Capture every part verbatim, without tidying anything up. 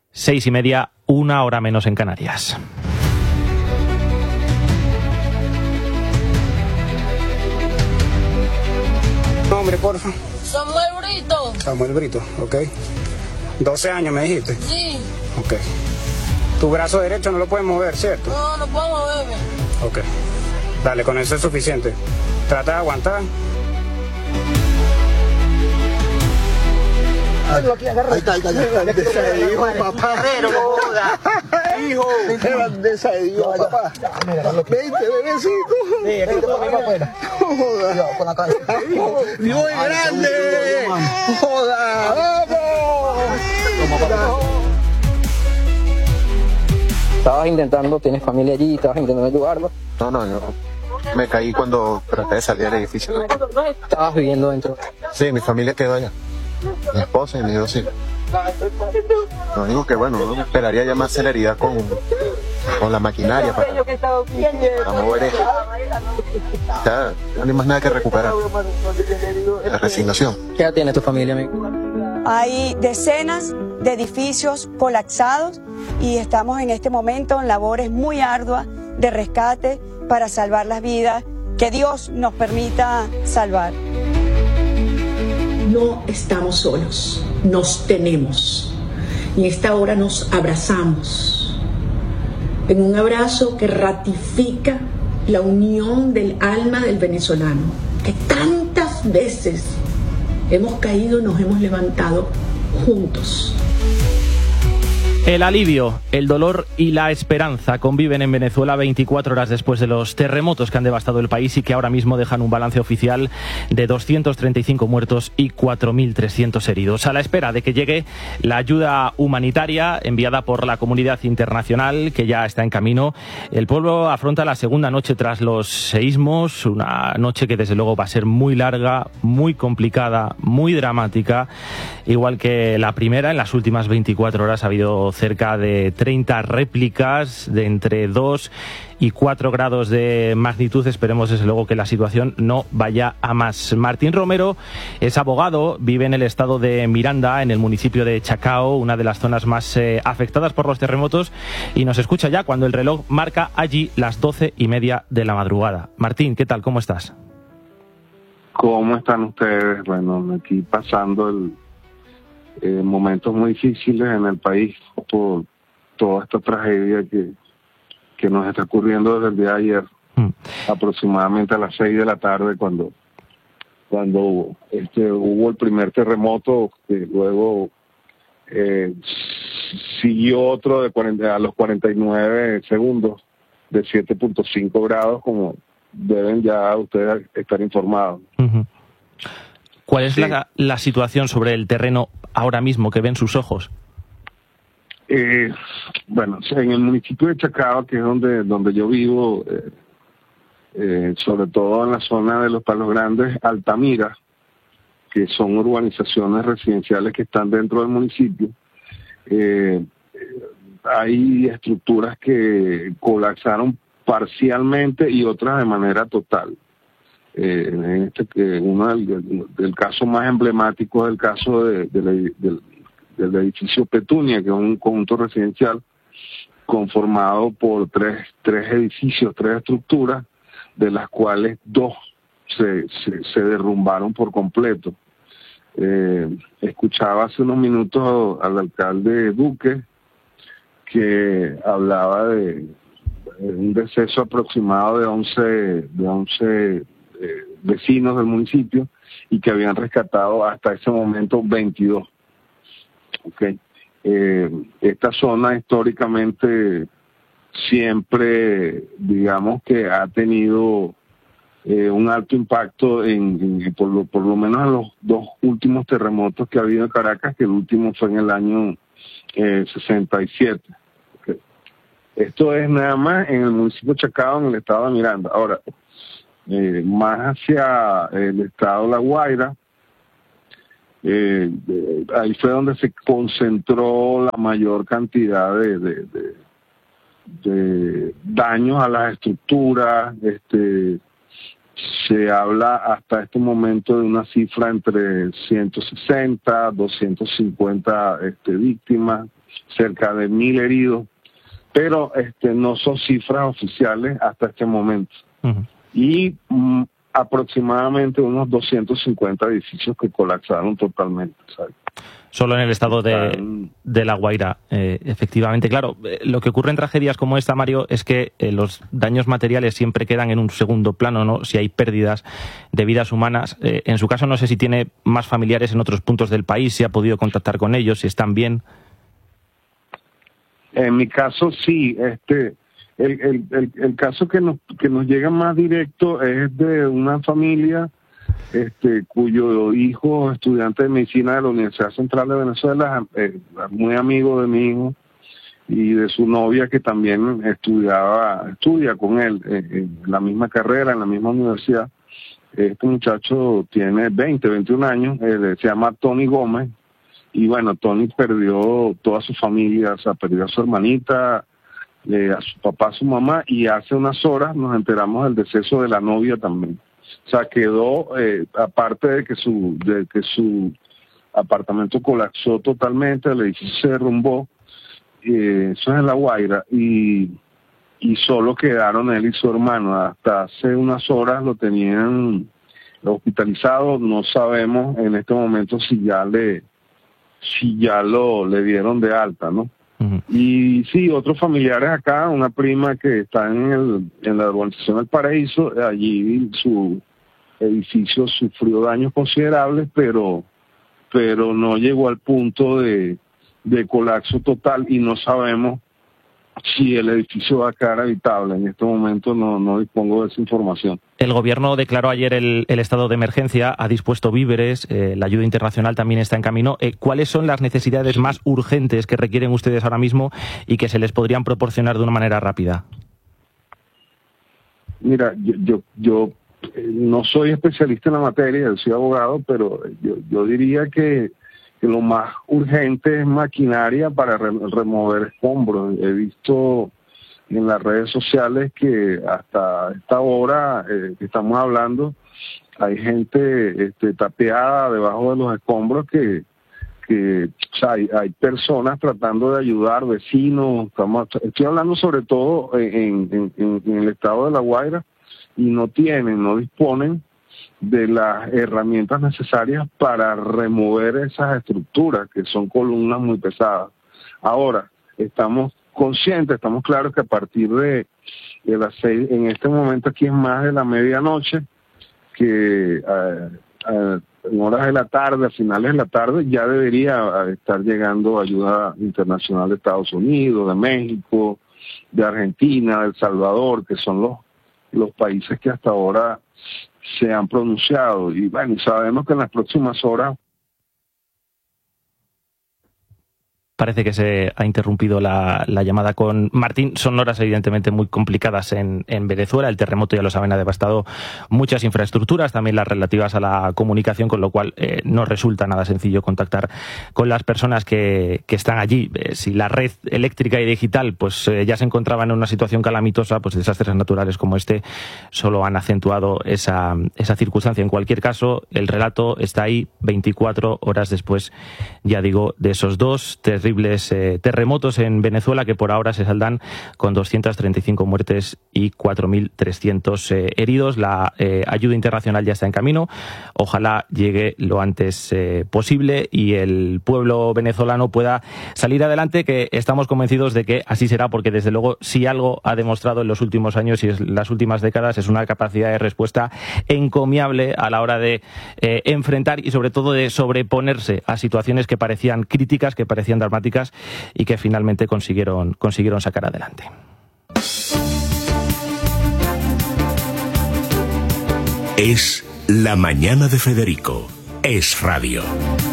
Seis y media, una hora menos en Canarias. Nombre, porfa. Samuel Brito. Samuel Brito, ok. doce años me dijiste. Sí. Ok. Tu brazo derecho no lo puedes mover, ¿cierto? No, no puedo moverme. Ok. Dale, con eso es suficiente. Trata de aguantar. Ahí está, ahí está, ahí está. Grandeza de Dios, papá. Pero, joda. Hijo, qué grandeza de Dios, papá. Veinte, bebecito. Sí, aquí todo mismo afuera. Joda. Con la cabeza. Dios es grande. Joda. ¡Vamos! Estabas intentando, tienes familia allí, estabas intentando ayudarlo. No, no, yo me caí cuando traté de salir del edificio. Estabas viviendo dentro. Sí, mi familia quedó allá. Mi esposa y mis dos hijos. Lo único que, bueno, uno esperaría ya más celeridad con, con la maquinaria para, para mover esto. Ya no hay más nada que recuperar. La resignación. ¿Qué edad tiene tu familia, amigo? Hay decenas de edificios colapsados y estamos en este momento en labores muy arduas de rescate para salvar las vidas que Dios nos permita salvar. No estamos solos, nos tenemos. Y en esta hora nos abrazamos. En un abrazo que ratifica la unión del alma del venezolano, que tantas veces hemos caído, nos hemos levantado juntos. El alivio, el dolor y la esperanza conviven en Venezuela veinticuatro horas después de los terremotos que han devastado el país y que ahora mismo dejan un balance oficial de doscientos treinta y cinco muertos y cuatro mil trescientos heridos. A la espera de que llegue la ayuda humanitaria enviada por la comunidad internacional, que ya está en camino, el pueblo afronta la segunda noche tras los seísmos, una noche que desde luego va a ser muy larga, muy complicada, muy dramática, igual que la primera. En las últimas veinticuatro horas ha habido cerca de treinta réplicas de entre dos y cuatro grados de magnitud. Esperemos desde luego que la situación no vaya a más. Martín Romero es abogado, vive en el estado de Miranda, en el municipio de Chacao, una de las zonas más eh, afectadas por los terremotos, y nos escucha ya cuando el reloj marca allí las doce y media de la madrugada. Martín, ¿qué tal? ¿Cómo estás? ¿Cómo están ustedes? Bueno, aquí pasando el Eh, momentos muy difíciles en el país por toda esta tragedia que, que nos está ocurriendo desde el día de ayer, mm. aproximadamente a las seis de la tarde, cuando cuando este hubo el primer terremoto, que luego eh, siguió otro de cuarenta, a los cuarenta y nueve segundos de siete punto cinco grados, como deben ya ustedes estar informados. Uh-huh. ¿Cuál es sí. la, la situación sobre el terreno ahora mismo que ven sus ojos? Eh, bueno, en el municipio de Chacao, que es donde donde yo vivo, eh, eh, sobre todo en la zona de los Palos Grandes, Altamira, que son urbanizaciones residenciales que están dentro del municipio, eh, hay estructuras que colapsaron parcialmente y otras de manera total. Eh, en este, eh, uno del, del caso más emblemático es el caso de, de, de, del, del edificio Petunia, que es un conjunto residencial conformado por tres tres edificios, tres estructuras, de las cuales dos se, se, se derrumbaron por completo. Eh, escuchaba hace unos minutos al alcalde Duque, que hablaba de, de un deceso aproximado de once de once eh, vecinos del municipio, y que habían rescatado hasta ese momento veintidós. Okay. Eh, esta zona históricamente siempre, digamos que ha tenido eh, un alto impacto en, en por, lo, por lo menos en los dos últimos terremotos que ha habido en Caracas, que el último fue en el año eh, sesenta y siete. Okay. Esto es nada más en el municipio de Chacao, en el estado de Miranda. Ahora, eh, más hacia el estado de La Guaira, Eh, de, ahí fue donde se concentró la mayor cantidad de, de, de, de daños a las estructuras. Este, se habla hasta este momento de una cifra entre ciento sesenta, doscientas cincuenta este, víctimas. cerca de mil heridos, pero este, no son cifras oficiales hasta este momento. Uh-huh. Y mm, aproximadamente unos doscientos cincuenta edificios que colapsaron totalmente, ¿sabes? Solo en el estado de, de La Guaira, eh, efectivamente. Claro, eh, lo que ocurre en tragedias como esta, Mario, es que eh, los daños materiales siempre quedan en un segundo plano, ¿no? Si hay pérdidas de vidas humanas. Eh, en su caso, no sé si tiene más familiares en otros puntos del país, si ha podido contactar con ellos, si están bien. En mi caso, sí. Este, el, el, el, el caso que nos, que nos llega más directo es de una familia Este, cuyo hijo, estudiante de medicina de la Universidad Central de Venezuela, eh, muy amigo de mi hijo y de su novia, que también estudiaba, estudia con él eh, en la misma carrera, en la misma universidad. Este muchacho tiene veinte, veintiún años, eh, se llama Tony Gómez, y bueno, Tony perdió toda su familia, o sea, perdió a su hermanita, eh, a su papá, a su mamá, y hace unas horas nos enteramos del deceso de la novia también. O sea, quedó, eh, aparte de que su de que su apartamento colapsó totalmente, el edificio se derrumbó, eh, eso es en La Guaira, y, y solo quedaron él y su hermano. Hasta hace unas horas lo tenían hospitalizado, no sabemos en este momento si ya le si ya lo le dieron de alta, ¿no? Uh-huh. Y sí, otros familiares acá, una prima que está en el en la urbanización del Paraíso, allí su edificio sufrió daños considerables, pero pero no llegó al punto de, de colapso total, y no sabemos si el edificio va a quedar habitable. En este momento no, no dispongo de esa información. El gobierno declaró ayer el, el estado de emergencia, ha dispuesto víveres, eh, la ayuda internacional también está en camino. Eh, ¿Cuáles son las necesidades más urgentes que requieren ustedes ahora mismo y que se les podrían proporcionar de una manera rápida? Mira, yo yo, yo eh, no soy especialista en la materia, yo soy abogado, pero yo, yo diría que, que lo más urgente es maquinaria para re, remover escombros. He visto en las redes sociales que hasta esta hora eh, que estamos hablando hay gente este, tapeada debajo de los escombros, que, que o sea, hay, hay personas tratando de ayudar, vecinos. Estamos, estoy hablando sobre todo en, en, en, en el estado de La Guaira, y no tienen, no disponen de las herramientas necesarias para remover esas estructuras, que son columnas muy pesadas. Ahora, estamos conscientes, estamos claros que a partir de, de las seis, en este momento aquí es más de la medianoche, que eh, eh, en horas de la tarde, a finales de la tarde, ya debería estar llegando ayuda internacional de Estados Unidos, de México, de Argentina, de El Salvador, que son los, los países que hasta ahora se han pronunciado. Y bueno, sabemos que en las próximas horas... Parece que se ha interrumpido la, la llamada con Martín. Son horas evidentemente muy complicadas en, en Venezuela. El terremoto, ya lo saben, ha devastado muchas infraestructuras, también las relativas a la comunicación, con lo cual eh, no resulta nada sencillo contactar con las personas que, que están allí. Eh, si la red eléctrica y digital pues eh, ya se encontraba en una situación calamitosa, pues desastres naturales como este solo han acentuado esa, esa circunstancia. En cualquier caso, el relato está ahí veinticuatro horas después, ya digo, de esos dos terribles Eh, terremotos en Venezuela, que por ahora se saldan con doscientas treinta y cinco muertes y cuatro mil trescientos eh, heridos. La eh, ayuda internacional ya está en camino. Ojalá llegue lo antes eh, posible y el pueblo venezolano pueda salir adelante, que estamos convencidos de que así será, porque desde luego si algo ha demostrado en los últimos años y en las últimas décadas es una capacidad de respuesta encomiable a la hora de eh, enfrentar y sobre todo de sobreponerse a situaciones que parecían críticas, que parecían dramáticas, y que finalmente consiguieron, consiguieron sacar adelante. Es la mañana de Federico. Es radio.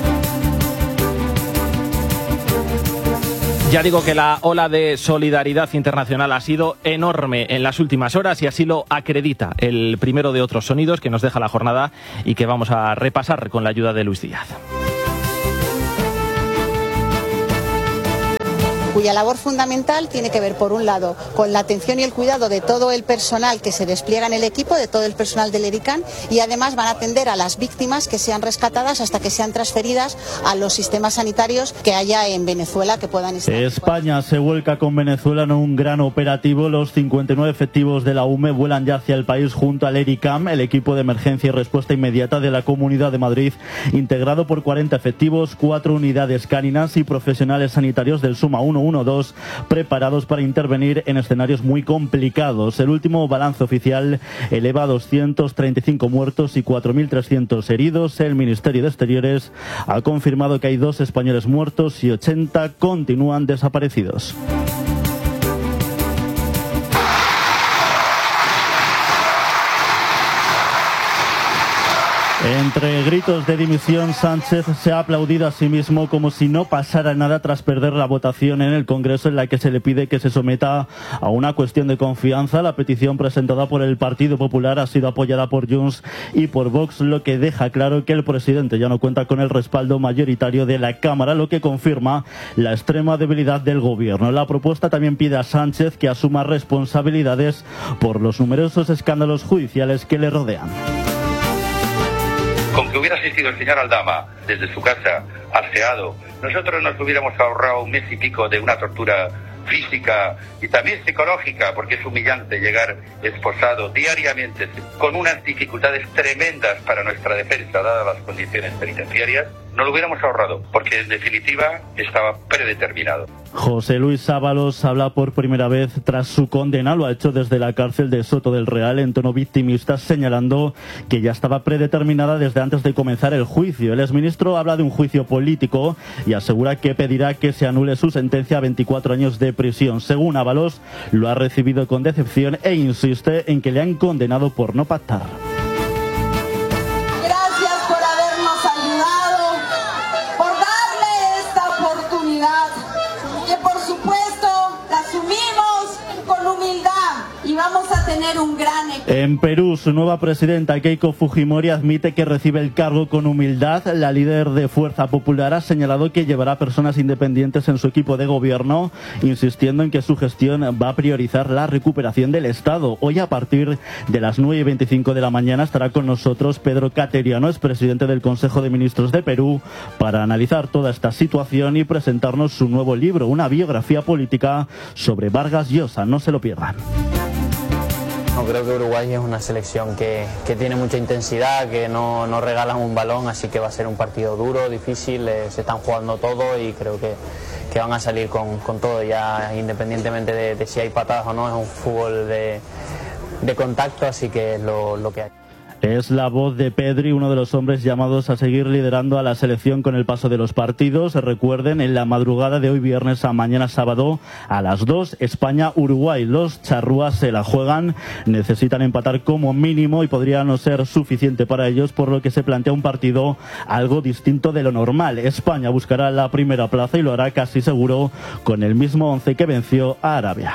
Ya digo que la ola de solidaridad internacional ha sido enorme en las últimas horas, y así lo acredita el primero de otros sonidos que nos deja la jornada y que vamos a repasar con la ayuda de Luis Díaz. cuya labor fundamental tiene que ver, por un lado, con la atención y el cuidado de todo el personal que se despliega en el equipo, de todo el personal del ERICAN, y además van a atender a las víctimas que sean rescatadas hasta que sean transferidas a los sistemas sanitarios que haya en Venezuela que puedan estar. España se vuelca con Venezuela en un gran operativo. Los cincuenta y nueve efectivos de la U M E vuelan ya hacia el país junto al ERICAM, el equipo de emergencia y respuesta inmediata de la Comunidad de Madrid, integrado por cuarenta efectivos, cuatro unidades cáninas y profesionales sanitarios del Suma ciento doce, preparados para intervenir en escenarios muy complicados. El último balance oficial eleva a doscientos treinta y cinco muertos y cuatro mil trescientos heridos. El Ministerio de Exteriores ha confirmado que hay dos españoles muertos y ochenta continúan desaparecidos. Entre gritos de dimisión, Sánchez se ha aplaudido a sí mismo como si no pasara nada tras perder la votación en el Congreso, en la que se le pide que se someta a una cuestión de confianza. La petición presentada por el Partido Popular ha sido apoyada por Junts y por Vox, lo que deja claro que el presidente ya no cuenta con el respaldo mayoritario de la Cámara, lo que confirma la extrema debilidad del gobierno. La propuesta también pide a Sánchez que asuma responsabilidades por los numerosos escándalos judiciales que le rodean. Con que hubiera asistido el señor Aldama desde su casa al Seado, nosotros nos hubiéramos ahorrado un mes y pico de una tortura física y también psicológica, porque es humillante llegar esposado diariamente con unas dificultades tremendas para nuestra defensa, dadas las condiciones penitenciarias. No lo hubiéramos ahorrado, porque en definitiva estaba predeterminado. José Luis Ábalos habla por primera vez tras su condena. Lo ha hecho desde la cárcel de Soto del Real en tono victimista, señalando que ya estaba predeterminada desde antes de comenzar el juicio. El exministro habla de un juicio político y asegura que pedirá que se anule su sentencia a veinticuatro años de prisión. Según Ábalos, lo ha recibido con decepción e insiste en que le han condenado por no pactar. Vamos a tener un gran equipo. En Perú, su nueva presidenta Keiko Fujimori admite que recibe el cargo con humildad. La líder de Fuerza Popular ha señalado que llevará personas independientes en su equipo de gobierno, insistiendo en que su gestión va a priorizar la recuperación del Estado. Hoy, a partir de las nueve y veinticinco de la mañana, estará con nosotros Pedro Cateriano, es presidente del Consejo de Ministros de Perú, para analizar toda esta situación y presentarnos su nuevo libro, una biografía política sobre Vargas Llosa. No se lo pierdan. No, creo que Uruguay es una selección que, que tiene mucha intensidad, que no, no regalan un balón, así que va a ser un partido duro, difícil, eh, se están jugando todo y creo que, que van a salir con, con todo, ya independientemente de, de si hay patadas o no, es un fútbol de, de contacto, así que es lo, lo que hay. Es la voz de Pedri, uno de los hombres llamados a seguir liderando a la selección con el paso de los partidos. Recuerden, en la madrugada de hoy viernes a mañana sábado a las dos, España-Uruguay. Los charrúas se la juegan, necesitan empatar como mínimo y podría no ser suficiente para ellos, por lo que se plantea un partido algo distinto de lo normal. España buscará la primera plaza y lo hará casi seguro con el mismo once que venció a Arabia.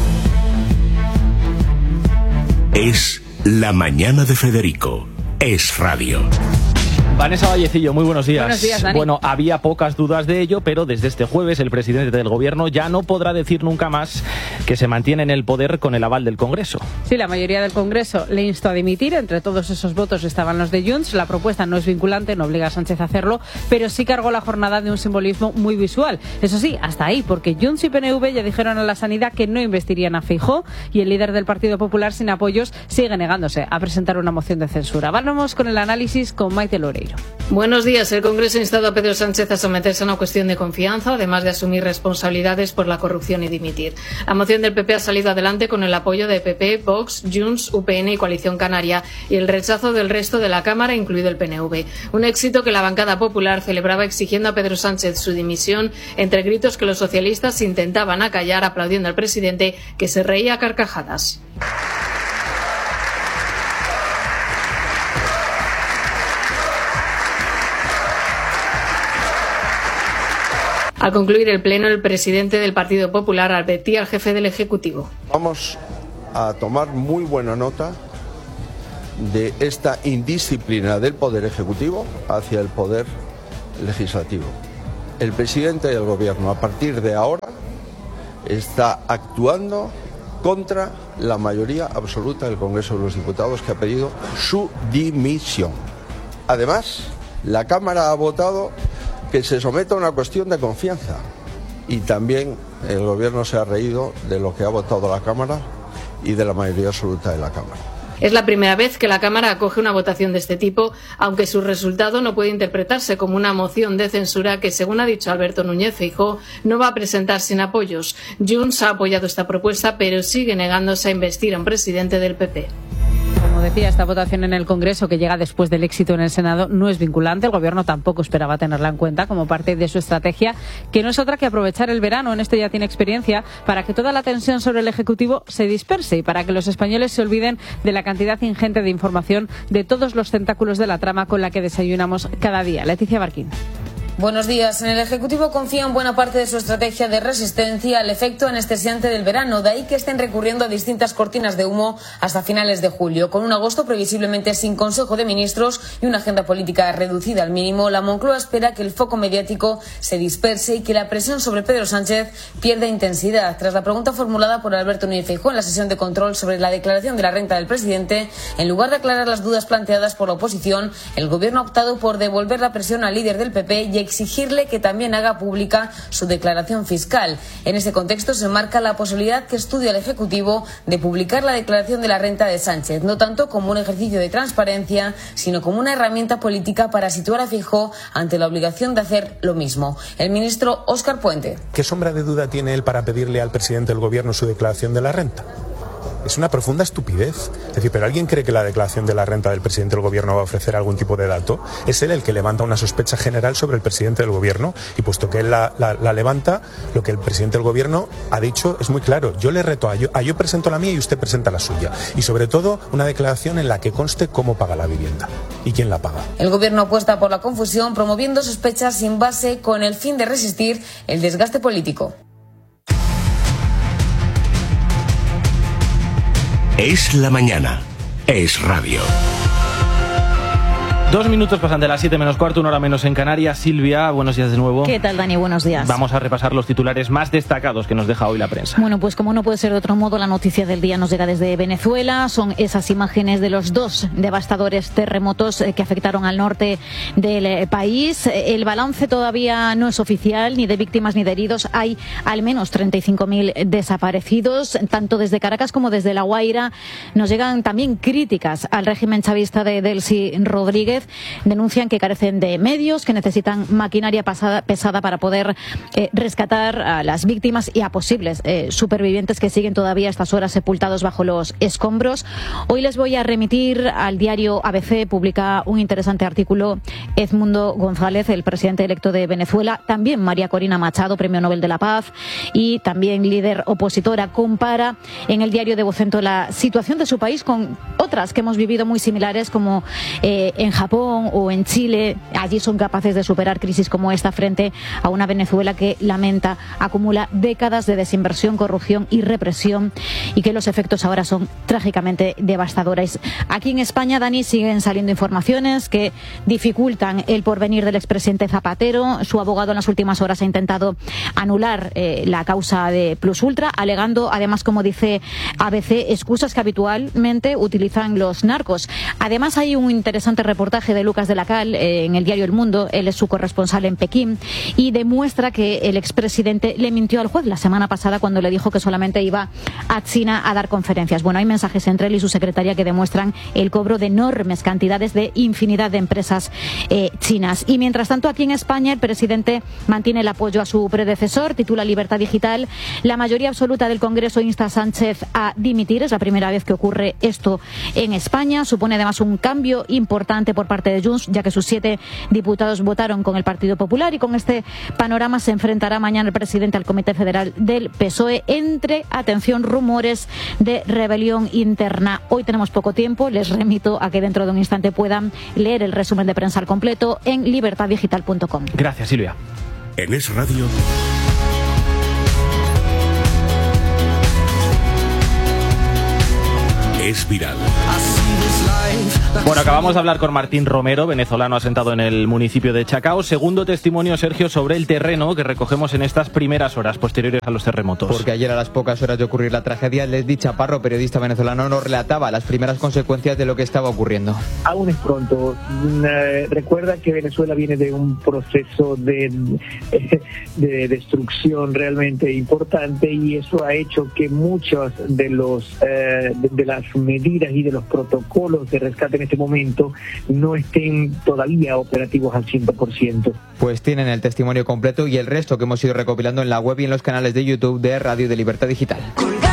Es La Mañana de Federico. Es radio. Vanessa Vallecillo, muy buenos días. Buenos días, Dani. Bueno, había pocas dudas de ello, pero desde este jueves el presidente del gobierno ya no podrá decir nunca más que se mantiene en el poder con el aval del Congreso. Sí, la mayoría del Congreso le instó a dimitir. Entre todos esos votos estaban los de Junts. La propuesta no es vinculante, no obliga a Sánchez a hacerlo, pero sí cargó la jornada de un simbolismo muy visual. Eso sí, hasta ahí, porque Junts y P N V ya dijeron a la Sanidad que no investirían a Feijóo y el líder del Partido Popular, sin apoyos, sigue negándose a presentar una moción de censura. Vamos con el análisis con Maite Loureiro. Buenos días. El Congreso ha instado a Pedro Sánchez a someterse a una cuestión de confianza, además de asumir responsabilidades por la corrupción y dimitir. La moción del P P ha salido adelante con el apoyo de P P, Vox, Junts, U P N y Coalición Canaria y el rechazo del resto de la Cámara, incluido el P N V. Un éxito que la bancada popular celebraba exigiendo a Pedro Sánchez su dimisión, entre gritos que los socialistas intentaban acallar, aplaudiendo al presidente, que se reía a carcajadas. Al concluir el pleno, el presidente del Partido Popular advertía al jefe del Ejecutivo. Vamos a tomar muy buena nota de esta indisciplina del Poder Ejecutivo hacia el Poder Legislativo. El presidente del Gobierno, a partir de ahora, está actuando contra la mayoría absoluta del Congreso de los Diputados, que ha pedido su dimisión. Además, la Cámara ha votado que se someta a una cuestión de confianza y también el Gobierno se ha reído de lo que ha votado la Cámara y de la mayoría absoluta de la Cámara. Es la primera vez que la Cámara acoge una votación de este tipo, aunque su resultado no puede interpretarse como una moción de censura que, según ha dicho Alberto Núñez Feijóo, no va a presentar sin apoyos. Junts ha apoyado esta propuesta, pero sigue negándose a investir a un presidente del P P. Como decía, esta votación en el Congreso, que llega después del éxito en el Senado, no es vinculante. El Gobierno tampoco esperaba tenerla en cuenta como parte de su estrategia, que no es otra que aprovechar el verano, en esto ya tiene experiencia, para que toda la tensión sobre el Ejecutivo se disperse y para que los españoles se olviden de la cantidad ingente de información de todos los tentáculos de la trama con la que desayunamos cada día. Leticia Barquín. Buenos días. En el Ejecutivo confía en buena parte de su estrategia de resistencia al efecto anestesiante del verano. De ahí que estén recurriendo a distintas cortinas de humo hasta finales de julio. Con un agosto previsiblemente sin Consejo de Ministros y una agenda política reducida al mínimo, la Moncloa espera que el foco mediático se disperse y que la presión sobre Pedro Sánchez pierda intensidad. Tras la pregunta formulada por Alberto Núñez Feijóo en la sesión de control sobre la declaración de la renta del presidente, en lugar de aclarar las dudas planteadas por la oposición, el Gobierno ha optado por devolver la presión al líder del P P y exigirle que también haga pública su declaración fiscal. En ese contexto se marca la posibilidad que estudia el Ejecutivo de publicar la declaración de la renta de Sánchez, no tanto como un ejercicio de transparencia, sino como una herramienta política para situar a Feijóo ante la obligación de hacer lo mismo. El ministro Óscar Puente. ¿Qué sombra de duda tiene él para pedirle al presidente del Gobierno su declaración de la renta? Es una profunda estupidez. Es decir, ¿pero alguien cree que la declaración de la renta del presidente del Gobierno va a ofrecer algún tipo de dato? Es él el que levanta una sospecha general sobre el presidente del Gobierno, y puesto que él la, la, la levanta, lo que el presidente del Gobierno ha dicho es muy claro. Yo le reto a yo, a yo presento la mía y usted presenta la suya. Y sobre todo, una declaración en la que conste cómo paga la vivienda y quién la paga. El Gobierno apuesta por la confusión, promoviendo sospechas sin base con el fin de resistir el desgaste político. Es la mañana. Es radio. Dos minutos pasan de las siete menos cuarto, una hora menos en Canarias. Silvia, buenos días de nuevo. ¿Qué tal, Dani? Buenos días. Vamos a repasar los titulares más destacados que nos deja hoy la prensa. Bueno, pues como no puede ser de otro modo, la noticia del día nos llega desde Venezuela. Son esas imágenes de los dos devastadores terremotos que afectaron al norte del país. El balance todavía no es oficial, ni de víctimas ni de heridos. Hay al menos treinta y cinco mil desaparecidos. Tanto desde Caracas como desde La Guaira nos llegan también críticas al régimen chavista de Delcy Rodríguez. Denuncian que carecen de medios, que necesitan maquinaria pasada, pesada para poder eh, rescatar a las víctimas y a posibles eh, supervivientes que siguen todavía a estas horas sepultados bajo los escombros. Hoy les voy a remitir al diario A B C, publica un interesante artículo Edmundo González, el presidente electo de Venezuela, también María Corina Machado, premio Nobel de la Paz y también líder opositora, compara en el diario de Vocento la situación de su país con otras que hemos vivido muy similares, como eh, en Japón o en Chile. Allí son capaces de superar crisis como esta frente a una Venezuela que lamenta, acumula décadas de desinversión, corrupción y represión, y que los efectos ahora son trágicamente devastadores. Aquí en España, Dani, siguen saliendo informaciones que dificultan el porvenir del expresidente Zapatero. Su abogado en las últimas horas ha intentado anular eh, la causa de Plus Ultra, alegando además, como dice A B C, excusas que habitualmente utilizan los narcos. Además, hay un interesante reportaje de Lucas de la Cal eh, en el diario El Mundo. Él es su corresponsal en Pekín y demuestra que el expresidente le mintió al juez la semana pasada cuando le dijo que solamente iba a China a dar conferencias. Bueno, hay mensajes entre él y su secretaria que demuestran el cobro de enormes cantidades de infinidad de empresas eh, chinas. Y mientras tanto, aquí en España, el presidente mantiene el apoyo a su predecesor, titula Libertad Digital. La mayoría absoluta del Congreso insta a Sánchez a dimitir. Es la primera vez que ocurre esto en España. Supone además un cambio importante por parte de Junts, ya que sus siete diputados votaron con el Partido Popular, y con este panorama se enfrentará mañana el presidente al Comité Federal del P S O E entre, atención, rumores de rebelión interna. Hoy tenemos poco tiempo, les remito a que dentro de un instante puedan leer el resumen de prensa al completo en libertad digital punto com. Gracias, Silvia. En Es Radio. Es viral. Bueno, acabamos de hablar con Martín Romero, venezolano asentado en el municipio de Chacao. Segundo testimonio, Sergio, sobre el terreno que recogemos en estas primeras horas posteriores a los terremotos. Porque ayer, a las pocas horas de ocurrir la tragedia, Leslie Chaparro, periodista venezolano, nos relataba las primeras consecuencias de lo que estaba ocurriendo. Aún es pronto. Eh, recuerda que Venezuela viene de un proceso de, de destrucción realmente importante, y eso ha hecho que muchas de los eh, de, de las medidas y de los protocolos de rescate en este momento no estén todavía operativos al cien por ciento. Pues tienen el testimonio completo y el resto que hemos ido recopilando en la web y en los canales de YouTube de Radio de Libertad Digital.